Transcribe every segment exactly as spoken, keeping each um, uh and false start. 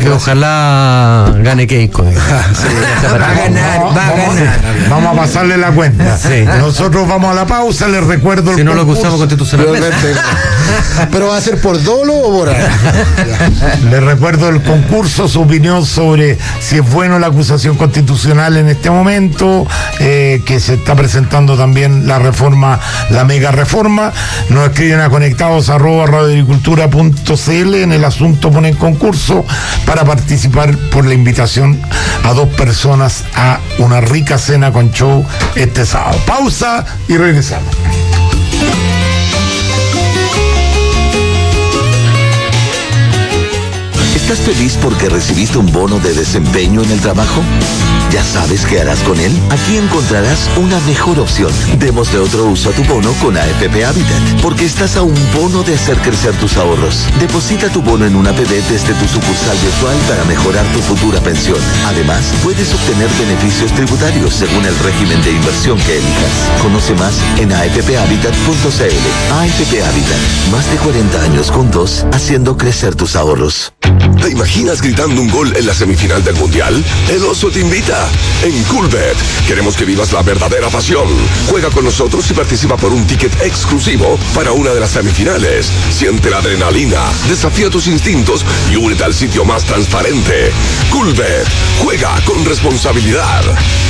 que ojalá gane Keiko. Sí, va a ganar, va a ganar. Vamos a pasarle la cuenta. Sí. Nosotros vamos a la pausa, les recuerdo el Si no lo concurso. acusamos constitucionalmente. Pero va a ser por dolo o por ahí. Les recuerdo el concurso, su opinión sobre si es bueno la acusación constitucional en este momento, eh, que se está presentando también la reforma, la mega reforma. Nos escriben a conectados arroba radioagricultura punto cl, en el asunto ponen concurso para participar por la invitación a dos personas a una rica cena con show este sábado. Pausa y regresamos. ¿Estás feliz porque recibiste un bono de desempeño en el trabajo? ¿Ya sabes qué harás con él? Aquí encontrarás una mejor opción. Démosle otro uso a tu bono con A F P Habitat, porque estás a un bono de hacer crecer tus ahorros. Deposita tu bono en una A P B desde tu sucursal virtual para mejorar tu futura pensión. Además, puedes obtener beneficios tributarios según el régimen de inversión que elijas. Conoce más en a f p habitat punto c l. A F P Habitat, más de cuarenta años juntos, haciendo crecer tus ahorros. ¿Te imaginas gritando un gol en la semifinal del Mundial? El Oso te invita. En Coolbet queremos que vivas la verdadera pasión. Juega con nosotros y participa por un ticket exclusivo para una de las semifinales. Siente la adrenalina, desafía tus instintos y únete al sitio más transparente. Coolbet, juega con responsabilidad.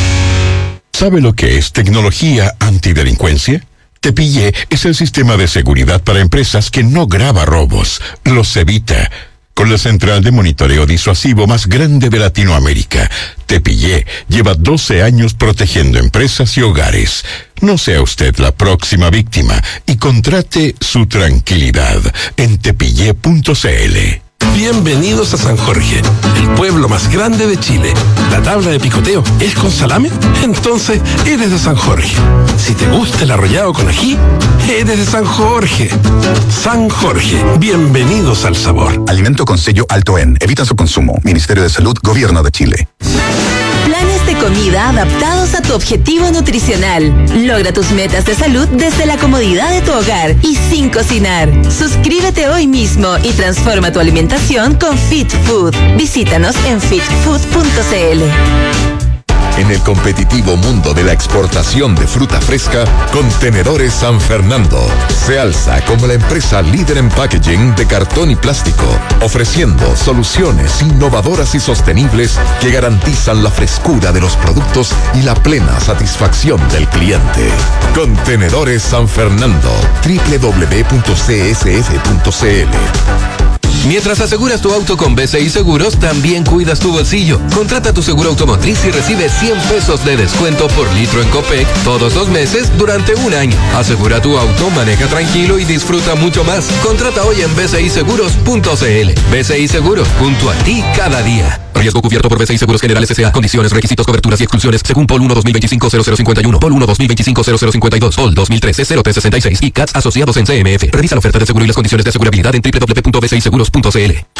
¿Sabe lo que es tecnología antidelincuencia? Tepillé es el sistema de seguridad para empresas que no graba robos, los evita. Con la central de monitoreo disuasivo más grande de Latinoamérica, Tepillé lleva doce años protegiendo empresas y hogares. No sea usted la próxima víctima y contrate su tranquilidad en tepillé punto c l. Bienvenidos a San Jorge, el pueblo más grande de Chile. ¿La tabla de picoteo es con salame? Entonces eres de San Jorge. Si te gusta el arrollado con ají, eres de San Jorge. San Jorge, bienvenidos al sabor. Alimento con sello Alto En. Evita su consumo. Ministerio de Salud, Gobierno de Chile. Planes de comida adaptados a tu objetivo nutricional. Logra tus metas de salud desde la comodidad de tu hogar y sin cocinar. Suscríbete hoy mismo y transforma tu alimentación con Fit Food. Visítanos en fit food punto c l. En el competitivo mundo de la exportación de fruta fresca, Contenedores San Fernando se alza como la empresa líder en packaging de cartón y plástico, ofreciendo soluciones innovadoras y sostenibles que garantizan la frescura de los productos y la plena satisfacción del cliente. Contenedores San Fernando, doble u doble u doble u punto c s f punto c l. Mientras aseguras tu auto con B C I Seguros, también cuidas tu bolsillo. Contrata tu seguro automotriz y recibe cien pesos de descuento por litro en Copec todos los meses durante un año. Asegura tu auto, maneja tranquilo y disfruta mucho más. Contrata hoy en b c i seguros punto c l. B C I Seguros, junto a ti cada día. Riesgo cubierto por B C I Seguros Generales S A. Condiciones, requisitos, coberturas y exclusiones según P O L uno dos mil veinticinco cero cero cincuenta y uno, P O L uno dos mil veinticinco cero cero cincuenta y dos, P O L dos mil trece cero tres sesenta y seis y C A T S asociados en C M F. Revisa la oferta de seguro y las condiciones de asegurabilidad en doble u doble u doble u punto b c i seguros punto c l.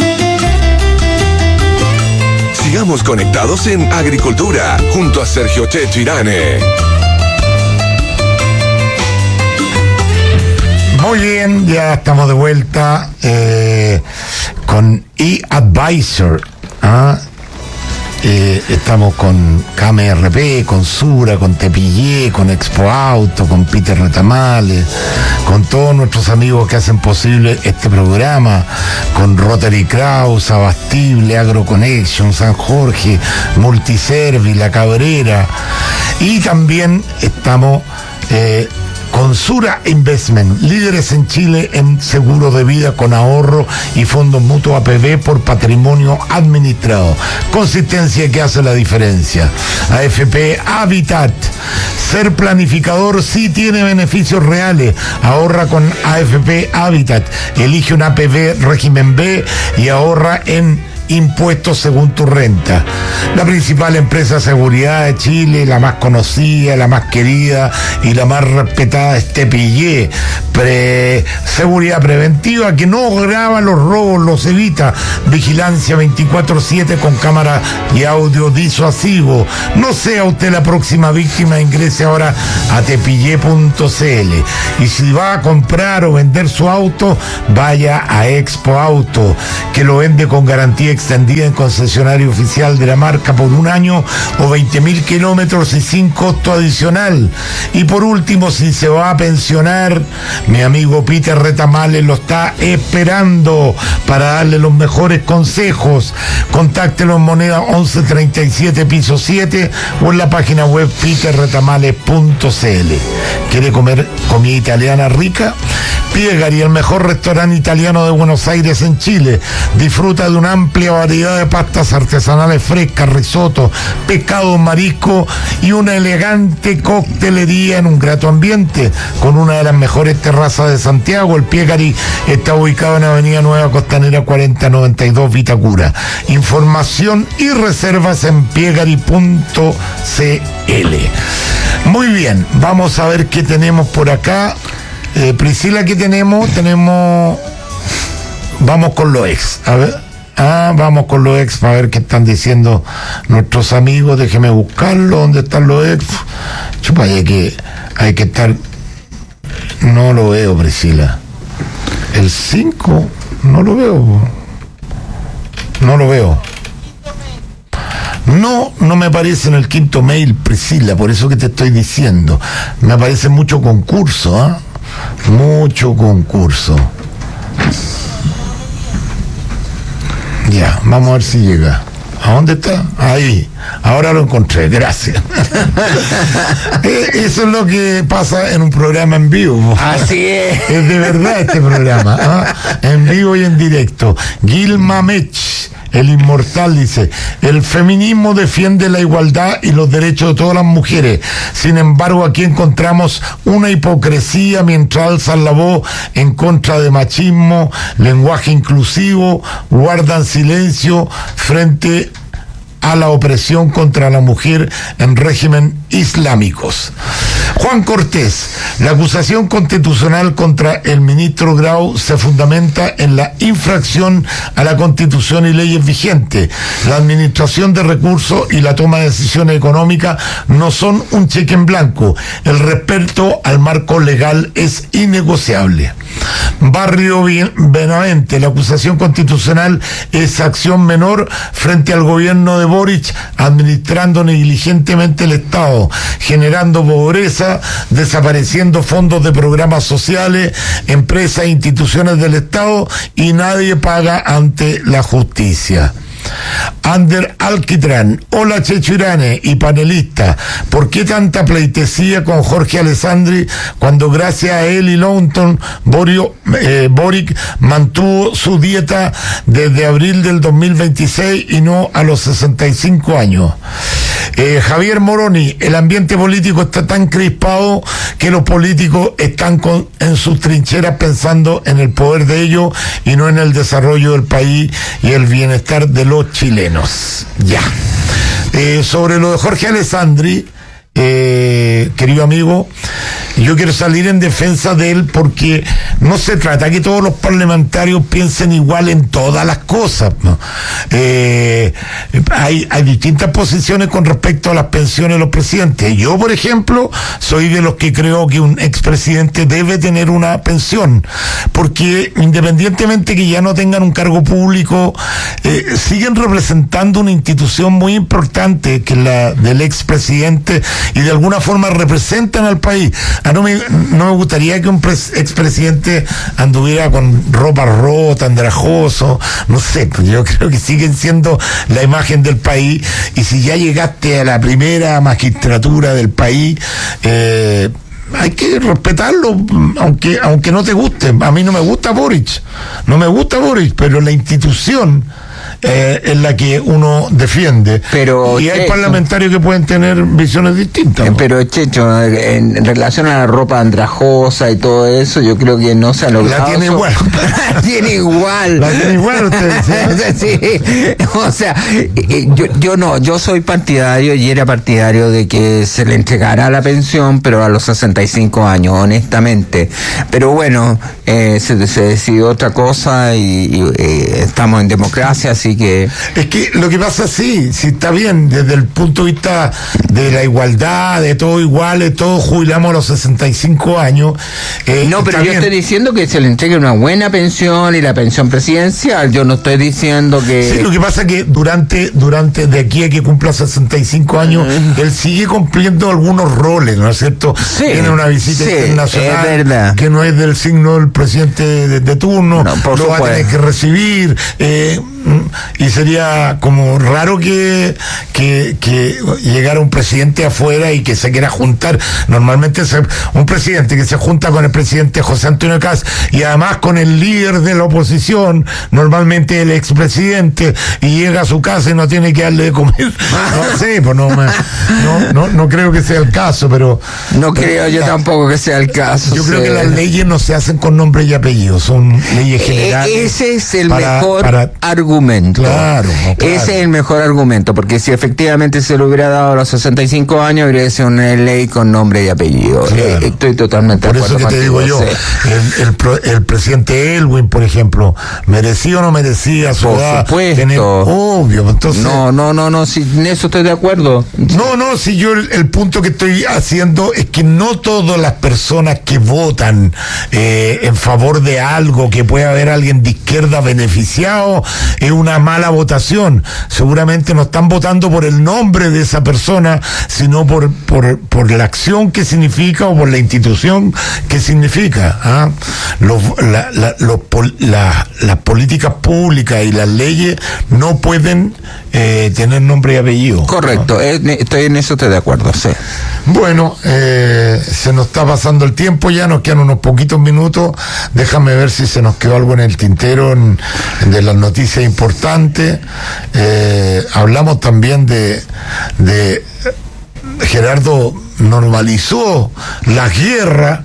Sigamos conectados en Agricultura junto a Sergio Checho Irane. Muy bien, ya estamos de vuelta eh, con eAdvisor. ¿ah? Eh, estamos con K M R P, con Sura, con Tepillé, con Expo Auto, con Peter Retamales, con todos nuestros amigos que hacen posible este programa, con Rotary Kraus, Abastible, AgroConnection, San Jorge, Multiservi, La Cabrera, y también estamos eh, con Sura Investment, líderes en Chile en seguros de vida con ahorro y fondos mutuos A P B por patrimonio administrado. Consistencia que hace la diferencia. A F P Habitat, ser planificador sí tiene beneficios reales. Ahorra con A F P Habitat. Elige una A P B régimen B y ahorra en impuestos según tu renta. La principal empresa de seguridad de Chile, la más conocida, la más querida y la más respetada es Tepillé. Pre seguridad preventiva que no graba los robos, los evita. Vigilancia veinticuatro siete con cámara y audio disuasivo. No sea usted la próxima víctima, ingrese ahora a tepillé punto c l. Y si va a comprar o vender su auto, vaya a Expo Auto, que lo vende con garantía extendida en concesionario oficial de la marca por un año o veinte mil kilómetros y sin costo adicional. Y por último, si se va a pensionar, mi amigo Peter Retamales lo está esperando para darle los mejores consejos. Contáctelo en Moneda once treinta y siete, piso siete, o en la página web peter retamales punto c l. ¿Quiere comer comida italiana rica? Piegari, el mejor restaurante italiano de Buenos Aires en Chile. Disfruta de una amplia variedad de pastas artesanales frescas, risotto, pescado, marisco y una elegante coctelería en un grato ambiente con una de las mejores terrazas de Santiago. El Piegari está ubicado en Avenida Nueva Costanera cuarenta noventa y dos, Vitacura. Información y reservas en piegari punto c l. Muy bien, vamos a ver qué tenemos por acá. Eh, Priscila, ¿qué tenemos? Tenemos... Vamos con los ex. A ver. Ah, vamos con los ex para ver qué están diciendo nuestros amigos. Déjeme buscarlo. ¿Dónde están los ex? Chupa, hay que, hay que estar... No lo veo, Priscila. El cinco, no lo veo. No lo veo. No, no me aparece en el quinto mail, Priscila, por eso que te estoy diciendo. Me aparece mucho concurso, ¿ah? ¿eh? Mucho concurso. Ya, vamos a ver si llega. ¿A dónde está? Ahí. Ahora lo encontré, gracias. Eso es lo que pasa en un programa en vivo. Así es. Es de verdad este programa, ¿ah? En vivo y en directo. Gilma Mech, el inmortal, dice: el feminismo defiende la igualdad y los derechos de todas las mujeres. Sin embargo, aquí encontramos una hipocresía mientras alzan la voz en contra de machismo, lenguaje inclusivo, guardan silencio frente a la opresión contra la mujer en régimen islámicos. Juan Cortés, la acusación constitucional contra el ministro Grau se fundamenta en la infracción a la Constitución y leyes vigentes. La administración de recursos y la toma de decisiones económicas no son un cheque en blanco. El respeto al marco legal es innegociable. Barrio Benavente, la acusación constitucional es acción menor frente al gobierno de Boric, administrando negligentemente el Estado, generando pobreza, desapareciendo fondos de programas sociales, empresas e instituciones del Estado, y nadie paga ante la justicia. Ander Alquitrán, hola Checho Irane y panelista, ¿por qué tanta pleitesía con Jorge Alessandri cuando gracias a él y Longton Borio, eh, Boric mantuvo su dieta desde abril del dos mil veintiséis y no a los sesenta y cinco años? Eh, Javier Moroni, el ambiente político está tan crispado que los políticos están con, en sus trincheras pensando en el poder de ellos y no en el desarrollo del país y el bienestar de los chilenos. Ya. Eh, sobre lo de Jorge Alessandri, eh, querido amigo, yo quiero salir en defensa de él porque no se trata que todos los parlamentarios piensen igual en todas las cosas, ¿no? Eh, hay, hay distintas posiciones con respecto a las pensiones de los presidentes. Yo, por ejemplo, soy de los que creo que un expresidente debe tener una pensión, porque independientemente que ya no tengan un cargo público, eh, siguen representando una institución muy importante, que es la del expresidente, y de alguna forma representan al país. Ah, no, me, no me gustaría que un pres, expresidente anduviera con ropa rota, andrajoso, no sé, pues yo creo que siguen siendo la imagen del país, y si ya llegaste a la primera magistratura del país, eh, hay que respetarlo, aunque aunque no te guste. A mí no me gusta Boric, no me gusta Boric, pero la institución eh, es la que uno defiende. Pero, y hay Checho, parlamentarios que pueden tener visiones distintas, ¿no? Pero Checho, en relación a la ropa andrajosa y todo eso, yo creo que no se ha logrado. La tiene igual. La tiene igual. La tiene igual usted. Sí. O sea, yo, yo no, yo soy partidario y era partidario de que se le entregara la pensión, pero a los sesenta y cinco años, honestamente. Pero bueno, eh, se, se decidió otra cosa y, y eh, estamos en democracia, así que... Es que lo que pasa, sí, sí está bien, desde el punto de vista de la igualdad, de todo iguales, todos jubilamos a los sesenta y cinco años. Eh, no, pero yo bien. estoy diciendo que se le entregue una buena pensión y la pensión presidencial. Yo no estoy diciendo que... Sí, lo que pasa es que durante, durante de aquí a que cumpla sesenta y cinco años, mm. él sigue cumpliendo algunos roles, ¿no es cierto? Sí, tiene una visita sí, internacional es verdad. que no es del signo del presidente de, de turno, no, por lo supuesto. va a tener que recibir, eh, y sería como raro que, que, que llegara un presidente afuera y que se quiera juntar. Normalmente se, un presidente que se junta con el presidente José Antonio Kast y además con el líder de la oposición, normalmente el expresidente, y llega a su casa y no tiene que darle de comer. No sé, pues no, no, no, no creo que sea el caso, pero... No creo yo tampoco que sea el caso. Yo sí. creo que las leyes no se hacen con nombre y apellido, son leyes generales. Ese es el para, mejor para... argumento. Claro, no, claro. Ese es el mejor argumento, porque si efectivamente se lo hubiera dado a los sesenta y cinco años, habría sido una ley con nombre y apellido. Claro. Eh, estoy totalmente por de acuerdo. Por eso que te digo yo, el, el, pro, el presidente Elwin, por ejemplo, ¿merecía o no merecía su Por edad supuesto. tener? Obvio, entonces... No, no, no, no, si en eso estoy de acuerdo. No, no, si yo el, el punto que estoy haciendo es que no todas las personas que votan eh, en favor de algo, que pueda haber alguien de izquierda beneficiado, es una mala votación. Seguramente no están votando por el nombre de esa persona, sino por, por, por la acción que significa o por la institución que significa. ¿ah? Los, la, la, los, la, las políticas públicas y las leyes no pueden eh, tener nombre y apellido. Correcto, ¿no? Estoy en eso, estoy de acuerdo, sí. Bueno, eh, se nos está pasando el tiempo ya, nos quedan unos poquitos minutos. Déjame ver si se nos quedó algo en el tintero en, de las noticias importantes. Eh, hablamos también de, de Gerardo normalizó la guerra,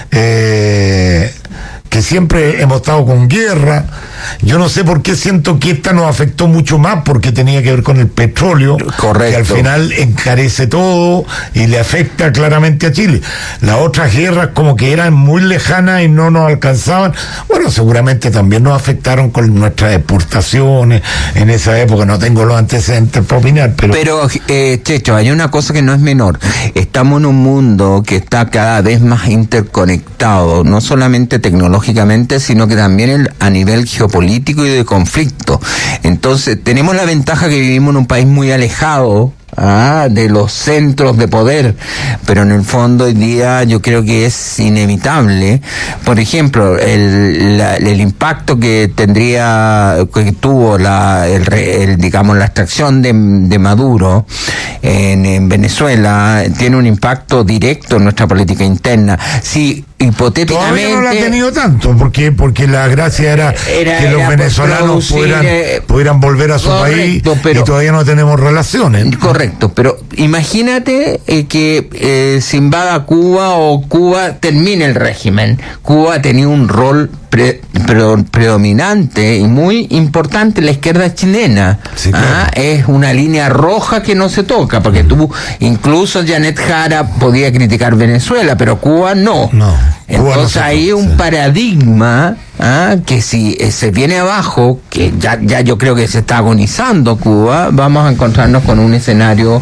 eh, que siempre hemos estado con guerra. Yo no sé por qué siento que esta nos afectó mucho más, porque tenía que ver con el petróleo. Correcto. Que al final encarece todo y le afecta claramente a Chile. Las otras guerras como que eran muy lejanas y no nos alcanzaban. Bueno, seguramente también nos afectaron con nuestras exportaciones en esa época. No tengo los antecedentes para opinar, pero... Pero, eh, Checho, hay una cosa que no es menor. Estamos en un mundo que está cada vez más interconectado, no solamente tecnológicamente, sino que también el, a nivel geopolítico político y de conflicto. Entonces tenemos la ventaja que vivimos en un país muy alejado Ah, de los centros de poder, pero en el fondo hoy día yo creo que es inevitable. Por ejemplo, el, la, el impacto que tendría, que tuvo la, el, el, digamos, la extracción de, de Maduro en, en Venezuela tiene un impacto directo en nuestra política interna. Si hipotéticamente todavía no lo ha tenido tanto, porque porque la gracia era, era que los era venezolanos pudieran, eh, pudieran volver a su correcto, país, pero, y todavía no tenemos relaciones. Correcto, pero imagínate eh, que eh, se invada Cuba o Cuba termine el régimen. Cuba ha tenido un rol pre, pre, predominante y muy importante en la izquierda chilena. Sí, claro. ah, es una línea roja que no se toca, porque tú, incluso Janet Jara podía criticar Venezuela, pero Cuba no. No. Entonces no hay un sí. paradigma ¿ah? que si eh, se viene abajo, que ya, ya yo creo que se está agonizando Cuba, vamos a encontrarnos con un escenario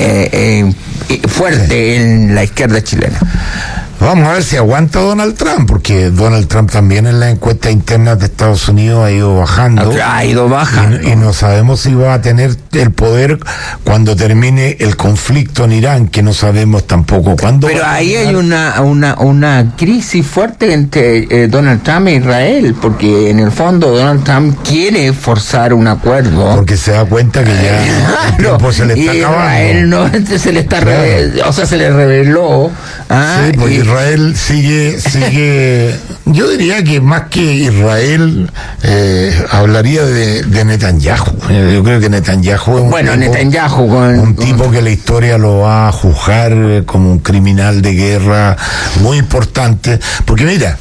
eh, eh, fuerte sí. en la izquierda chilena. Vamos a ver si aguanta Donald Trump, porque Donald Trump también en las encuestas internas de Estados Unidos ha ido bajando. Ha ido bajando. Y, y no sabemos si va a tener el poder cuando termine el conflicto en Irán, que no sabemos tampoco cuándo. Pero ahí hay una, una, una crisis fuerte entre eh, Donald Trump e Israel, porque en el fondo Donald Trump quiere forzar un acuerdo. Porque se da cuenta que ya el tiempo se le está acabando. Israel no, se le está, claro. re, o sea, se le reveló. ¿ah? Sí, porque y, Israel sigue, sigue, yo diría que más que Israel, eh, hablaría de, de Netanyahu. Yo creo que Netanyahu es un bueno, tipo, Netanyahu con, un tipo que la historia lo va a juzgar como un criminal de guerra muy importante, porque mira,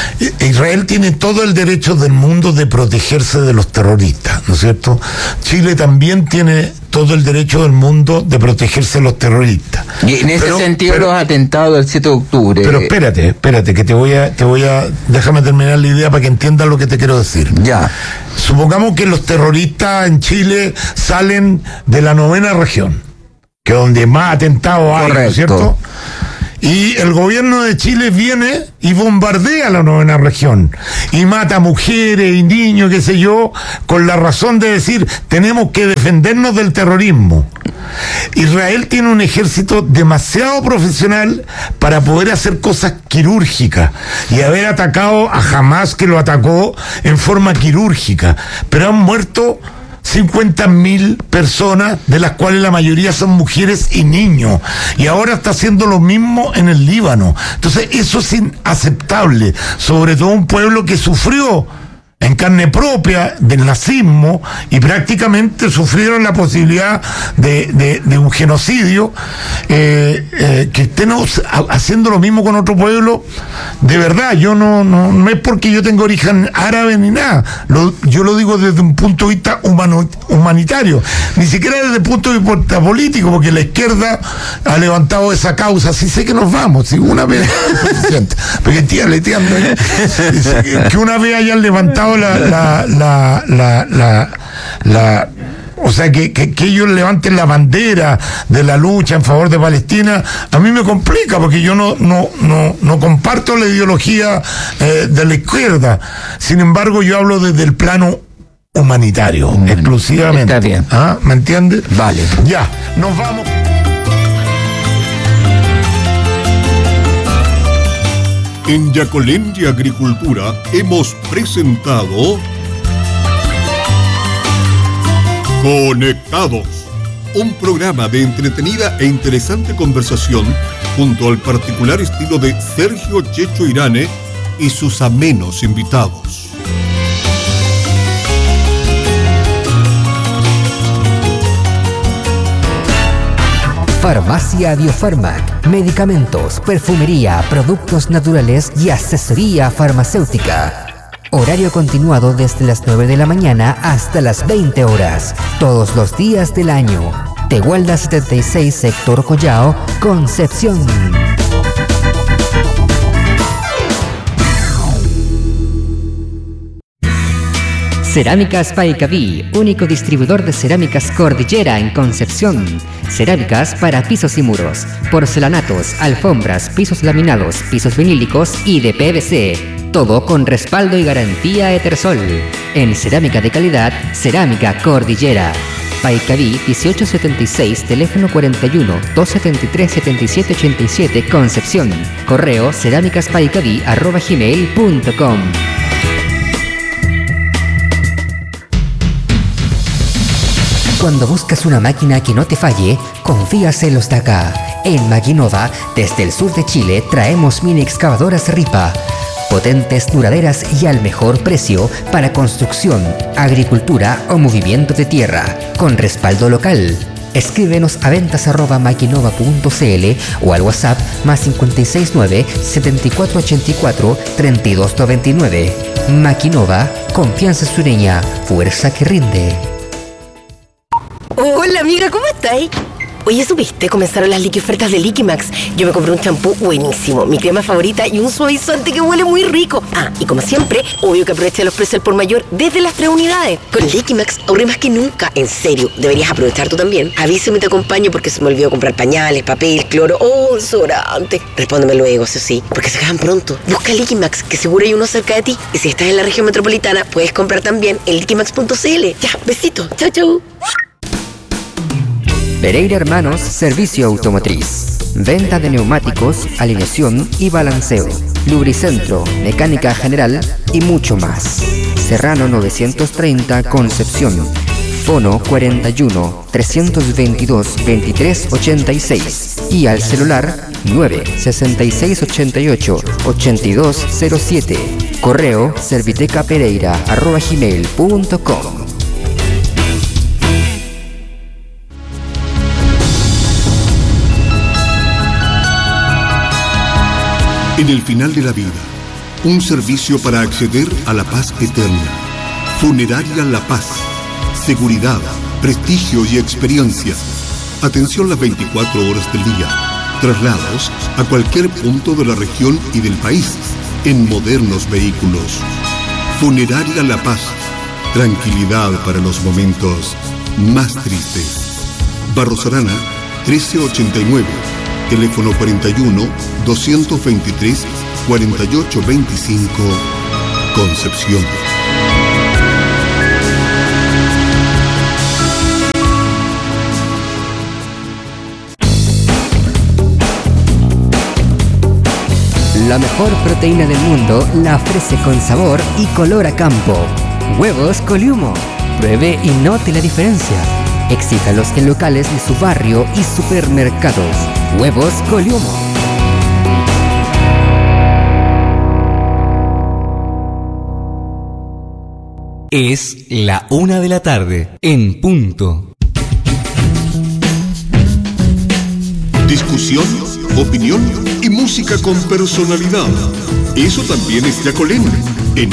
Israel tiene todo el derecho del mundo de protegerse de los terroristas, ¿no es cierto? Chile también tiene todo el derecho del mundo de protegerse de los terroristas. Y en ese pero, sentido pero, los atentados del siete de octubre. Pero espérate, espérate, que te voy a, te voy a, déjame terminar la idea para que entiendas lo que te quiero decir. Ya. Supongamos que los terroristas en Chile salen de la novena región, que es donde más atentados hay, ¿no es cierto? Y el gobierno de Chile viene y bombardea la novena región y mata mujeres y niños, qué sé yo, con la razón de decir tenemos que defendernos del terrorismo. Israel tiene un ejército demasiado profesional para poder hacer cosas quirúrgicas y haber atacado a Hamas, que lo atacó en forma quirúrgica, pero han muerto cincuenta mil personas, de las cuales la mayoría son mujeres y niños, y ahora está haciendo lo mismo en el Líbano. Entonces eso es inaceptable, sobre todo un pueblo que sufrió en carne propia del nazismo y prácticamente sufrieron la posibilidad de, de, de un genocidio, eh, eh, que estén haciendo lo mismo con otro pueblo. De verdad, yo no, no, no es porque yo tenga origen árabe ni nada, lo, yo lo digo desde un punto de vista humano, humanitario, ni siquiera desde el punto de vista político, porque la izquierda ha levantado esa causa. Sí sé que nos vamos, si una vez porque tía leteando, ¿eh? que una vez hayan levantado La, la, la, la, la, la, o sea, que, que, que ellos levanten la bandera de la lucha en favor de Palestina, a mí me complica, porque yo no, no, no, no comparto la ideología eh, de la izquierda. Sin embargo, yo hablo desde el plano humanitario, bueno, exclusivamente. Está bien. ¿Ah? ¿Me entiendes? Vale. Ya, nos vamos. En Yacolendi Agricultura hemos presentado Conectados, un programa de entretenida e interesante conversación junto al particular estilo de Sergio Checho Irane y sus amenos invitados. Farmacia Biofarmac, medicamentos, perfumería, productos naturales y asesoría farmacéutica. Horario continuado desde las nueve de la mañana hasta las veinte horas, todos los días del año. Tehuelda setenta y seis, Sector Collao, Concepción. Cerámicas Paicaví, único distribuidor de cerámicas Cordillera en Concepción. Cerámicas para pisos y muros, porcelanatos, alfombras, pisos laminados, pisos vinílicos y de P V C. Todo con respaldo y garantía Etersol. En cerámica de calidad, Cerámica Cordillera. Paicaví dieciocho setenta y seis, teléfono cuarenta y uno, doscientos setenta y tres, setenta y siete ochenta y siete, Concepción. Correo cerámicaspaicaví arroba gmail punto com. Cuando buscas una máquina que no te falle, confías en los de acá. En Maquinova, desde el sur de Chile, traemos mini excavadoras Ripa. Potentes, duraderas y al mejor precio para construcción, agricultura o movimiento de tierra, con respaldo local. Escríbenos a ventas arroba maquinova punto cl o al WhatsApp más cinco seis nueve, setenta y cuatro ochenta y cuatro, treinta y dos noventa y nueve. Maquinova, confianza sureña, fuerza que rinde. Hola amiga, ¿cómo estáis? Oye, ¿supiste? Comenzaron las liqui ofertas de Liquimax. Yo me compré un champú buenísimo, mi crema favorita y un suavizante que huele muy rico. Ah, y como siempre, obvio que aproveché los precios al por mayor desde las tres unidades. Con Liquimax ahorré más que nunca. En serio, deberías aprovechar tú también. Avísame y te acompaño porque se me olvidó comprar pañales, papel, cloro o desodorante. Respóndeme luego, eso sí, porque se acaban pronto. Busca Liquimax, que seguro hay uno cerca de ti. Y si estás en la región metropolitana, puedes comprar también en liquimax punto cl. Ya, besito. Chau, chau. Pereira Hermanos, servicio automotriz. Venta de neumáticos, alineación y balanceo. Lubricentro, mecánica general y mucho más. Serrano novecientos treinta, Concepción. Fono cuarenta y uno, trescientos veintidós, veintitrés ochenta y seis. Y al celular nueve, sesenta y seis ochenta y ocho, ochenta y dos cero siete. Correo servitecapereira arroba gmail punto com. En el final de la vida, un servicio para acceder a la paz eterna. Funeraria La Paz. Seguridad, prestigio y experiencia. Atención las veinticuatro horas del día. Traslados a cualquier punto de la región y del país en modernos vehículos. Funeraria La Paz. Tranquilidad para los momentos más tristes. Barros Arana, trece ochenta y nueve. Teléfono cuarenta y uno, doscientos veintitrés, cuarenta y ocho veinticinco. Concepción. La mejor proteína del mundo la ofrece con sabor y color a campo. Huevos Coliumo. Pruebe y note la diferencia. Exíjalos en locales de su barrio y supermercados. Huevos Coliumo. Es la una de la tarde, en punto. Discusión, opinión y música con personalidad. Eso también es Yacolén. En